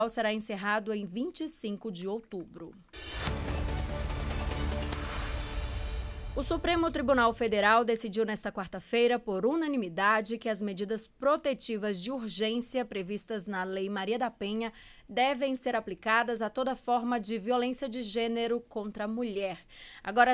será encerrado em 25 de outubro. O Supremo Tribunal Federal decidiu nesta quarta-feira, por unanimidade, que as medidas protetivas de urgência previstas na Lei Maria da Penha devem ser aplicadas a toda forma de violência de gênero contra a mulher. Agora,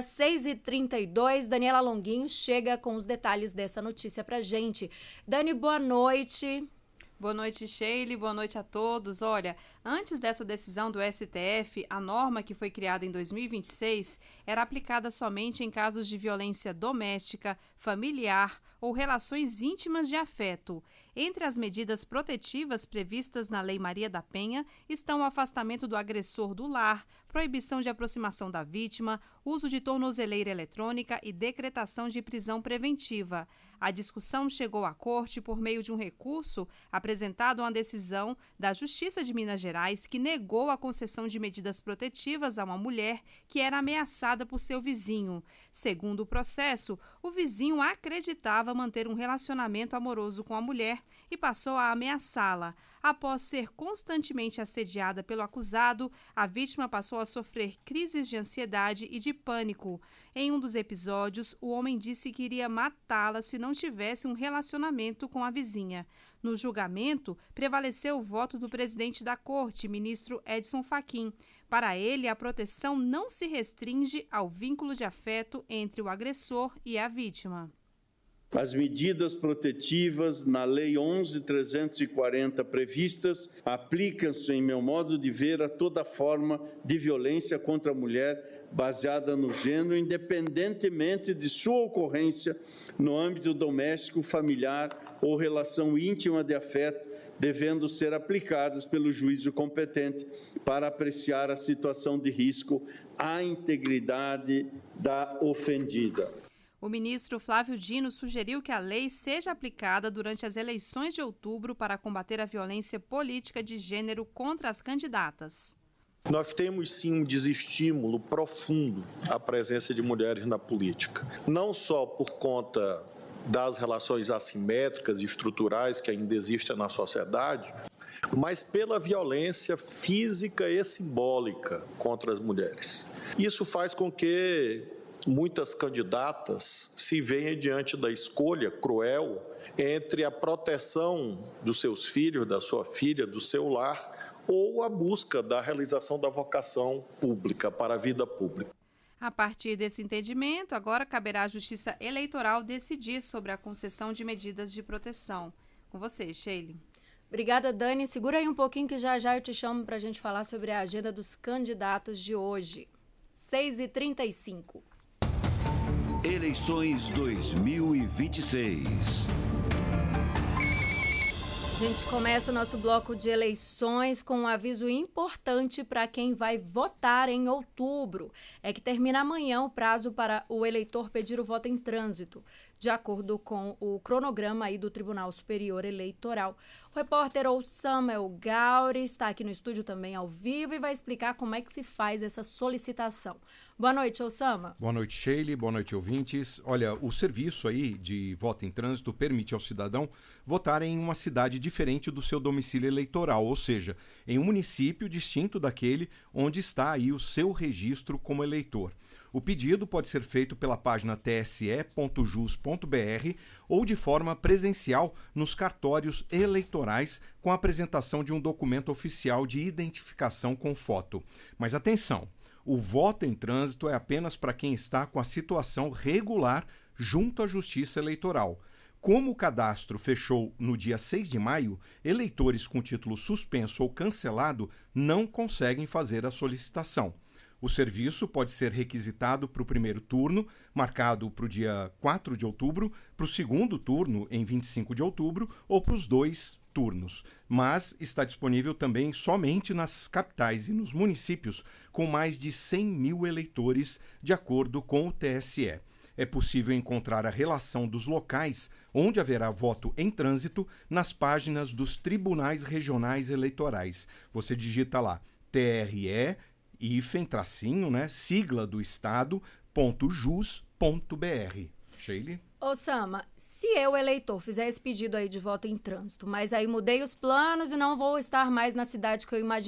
6h32, Daniela Longuinho chega com os detalhes dessa notícia pra gente. Dani, boa noite. Boa noite, Sheila. Boa noite a todos. Olha, antes dessa decisão do STF, a norma que foi criada em 2026 era aplicada somente em casos de violência doméstica, familiar ou relações íntimas de afeto. Entre as medidas protetivas previstas na Lei Maria da Penha estão o afastamento do agressor do lar, proibição de aproximação da vítima, uso de tornozeleira eletrônica e decretação de prisão preventiva. A discussão chegou à Corte por meio de um recurso apresentado a uma decisão da Justiça de Minas Gerais que negou a concessão de medidas protetivas a uma mulher que era ameaçada por seu vizinho. Segundo o processo, o vizinho acreditava manter um relacionamento amoroso com a mulher e passou a ameaçá-la. Após ser constantemente assediada pelo acusado, a vítima passou a sofrer crises de ansiedade e de pânico. Em um dos episódios, o homem disse que iria matá-la se não tivesse um relacionamento com a vizinha. No julgamento, prevaleceu o voto do presidente da Corte, ministro Edson Fachin. Para ele, a proteção não se restringe ao vínculo de afeto entre o agressor e a vítima. As medidas protetivas na Lei 11.340 previstas aplicam-se, em meu modo de ver, a toda forma de violência contra a mulher baseada no gênero, independentemente de sua ocorrência no âmbito doméstico, familiar ou relação íntima de afeto, devendo ser aplicadas pelo juízo competente para apreciar a situação de risco à integridade da ofendida. O ministro Flávio Dino sugeriu que a lei seja aplicada durante as eleições de outubro para combater a violência política de gênero contra as candidatas. Nós temos sim um desestímulo profundo à presença de mulheres na política, não só por conta das relações assimétricas e estruturais que ainda existem na sociedade, mas pela violência física e simbólica contra as mulheres. Isso faz com que muitas candidatas se veem diante da escolha cruel entre a proteção dos seus filhos, da sua filha, do seu lar, ou a busca da realização da vocação pública para a vida pública. A partir desse entendimento, agora caberá à Justiça Eleitoral decidir sobre a concessão de medidas de proteção. Com você, Sheila. Obrigada, Dani. Segura aí um pouquinho que já eu te chamo para a gente falar sobre a agenda dos candidatos de hoje. 6h35. Eleições 2026. A gente começa o nosso bloco de eleições com um aviso importante para quem vai votar em outubro. É que termina amanhã o prazo para o eleitor pedir o voto em trânsito, de acordo com o cronograma aí do Tribunal Superior Eleitoral. O repórter Osama El Gauri está aqui no estúdio também ao vivo e vai explicar como é que se faz essa solicitação. Boa noite, Osama. Boa noite, Sheila. Boa noite, ouvintes. Olha, o serviço aí de voto em trânsito permite ao cidadão votar em uma cidade diferente do seu domicílio eleitoral, ou seja, em um município distinto daquele onde está aí o seu registro como eleitor. O pedido pode ser feito pela página tse.jus.br ou de forma presencial nos cartórios eleitorais com a apresentação de um documento oficial de identificação com foto. Mas atenção! O voto em trânsito é apenas para quem está com a situação regular junto à Justiça Eleitoral. Como o cadastro fechou no dia 6 de maio, eleitores com título suspenso ou cancelado não conseguem fazer a solicitação. O serviço pode ser requisitado para o primeiro turno, marcado para o dia 4 de outubro, para o segundo turno, em 25 de outubro, ou para os dois turnos, mas está disponível também somente nas capitais e nos municípios com mais de 100 mil eleitores, de acordo com o TSE. É possível encontrar a relação dos locais onde haverá voto em trânsito nas páginas dos tribunais regionais eleitorais. Você digita lá TRE, tracinho, sigla do estado, .jus.br. Sheila? Ô Sama, se eu, eleitor, fizer esse pedido aí de voto em trânsito, mas aí mudei os planos e não vou estar mais na cidade que eu imaginei,